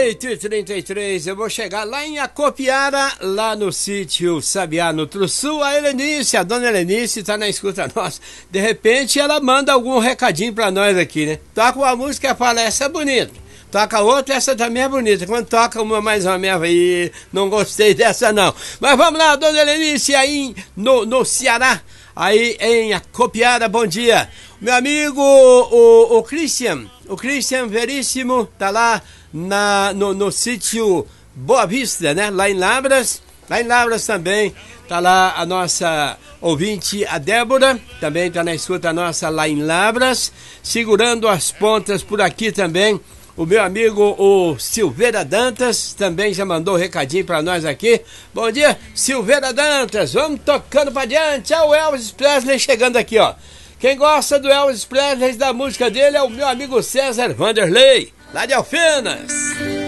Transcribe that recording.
8h33, eu vou chegar lá em Acopiara, lá no sítio Sabiá, no Truçu. A Helenice, a dona Helenice tá na escuta nossa. De repente ela manda algum recadinho pra nós aqui, né? Toca uma música e fala, essa é bonita. Toca outra, essa também é bonita. Quando toca uma mais ou menos aí, não gostei dessa não. Mas vamos lá, dona Helenice, aí no Ceará, aí em Acopiara, bom dia. Meu amigo, o Christian Veríssimo, tá lá no sítio Boa Vista, né? Lá em Lavras também, tá lá a nossa ouvinte, a Débora, também tá na escuta nossa lá em Lavras, segurando as pontas por aqui também. O meu amigo, o Silveira Dantas, também já mandou um recadinho pra nós aqui. Bom dia, Silveira Dantas, vamos tocando pra diante. Olha o Elvis Presley chegando aqui, ó. Quem gosta do Elvis Presley, da música dele, é o meu amigo César Vanderlei, lá de Alfenas.